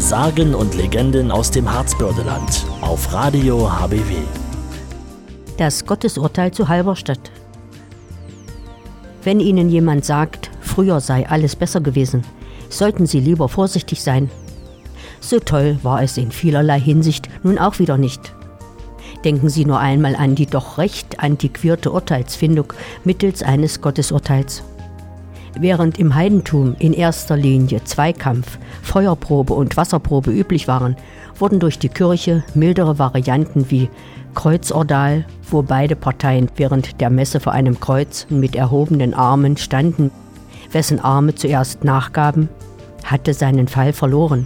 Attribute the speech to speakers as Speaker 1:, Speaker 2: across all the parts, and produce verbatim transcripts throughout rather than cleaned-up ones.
Speaker 1: Sagen und Legenden aus dem Harzbördeland auf Radio H B W.
Speaker 2: Das Gottesurteil zu Halberstadt. Wenn Ihnen jemand sagt, früher sei alles besser gewesen, sollten Sie lieber vorsichtig sein. So toll war es in vielerlei Hinsicht nun auch wieder nicht. Denken Sie nur einmal an die doch recht antiquierte Urteilsfindung mittels eines Gottesurteils. Während im Heidentum in erster Linie Zweikampf, Feuerprobe und Wasserprobe üblich waren, wurden durch die Kirche mildere Varianten wie Kreuzordal, wo beide Parteien während der Messe vor einem Kreuz mit erhobenen Armen standen. Wessen Arme zuerst nachgaben, hatte seinen Fall verloren.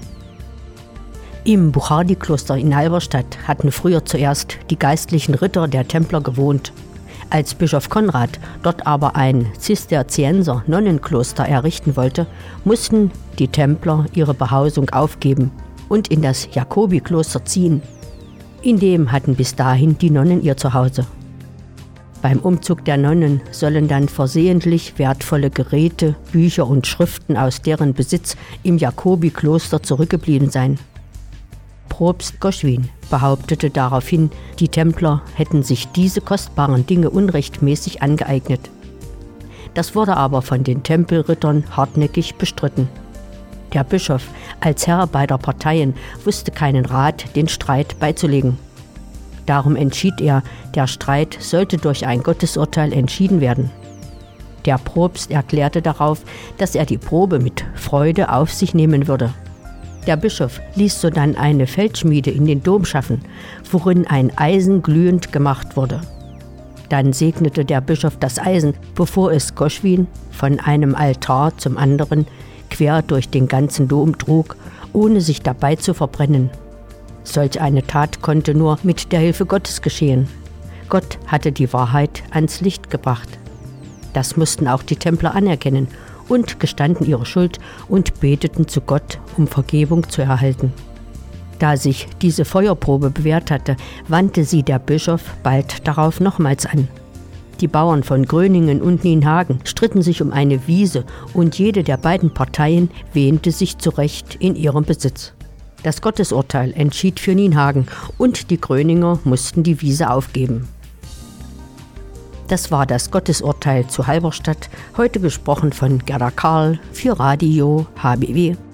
Speaker 2: Im Buchardi-Kloster in Halberstadt hatten früher zuerst die geistlichen Ritter der Templer gewohnt. Als Bischof Konrad dort aber ein Zisterzienser-Nonnenkloster errichten wollte, mussten die Templer ihre Behausung aufgeben und in das Jakobikloster ziehen. In dem hatten bis dahin die Nonnen ihr Zuhause. Beim Umzug der Nonnen sollen dann versehentlich wertvolle Geräte, Bücher und Schriften aus deren Besitz im Jakobikloster zurückgeblieben sein. Propst Goschwin behauptete daraufhin, die Templer hätten sich diese kostbaren Dinge unrechtmäßig angeeignet. Das wurde aber von den Tempelrittern hartnäckig bestritten. Der Bischof als Herr beider Parteien wusste keinen Rat, den Streit beizulegen. Darum entschied er, der Streit sollte durch ein Gottesurteil entschieden werden. Der Propst erklärte darauf, dass er die Probe mit Freude auf sich nehmen würde. Der Bischof ließ sodann eine Feldschmiede in den Dom schaffen, worin ein Eisen glühend gemacht wurde. Dann segnete der Bischof das Eisen, bevor es Goschwin von einem Altar zum anderen quer durch den ganzen Dom trug, ohne sich dabei zu verbrennen. Solch eine Tat konnte nur mit der Hilfe Gottes geschehen. Gott hatte die Wahrheit ans Licht gebracht. Das mussten auch die Templer anerkennen und gestanden ihre Schuld und beteten zu Gott, um Vergebung zu erhalten. Da sich diese Feuerprobe bewährt hatte, wandte sie der Bischof bald darauf nochmals an. Die Bauern von Gröningen und Nienhagen stritten sich um eine Wiese und jede der beiden Parteien wähnte sich zu Recht in ihrem Besitz. Das Gottesurteil entschied für Nienhagen und die Gröninger mussten die Wiese aufgeben. Das war das Gottesurteil zu Halberstadt, heute gesprochen von Gerda Karl für Radio H B W.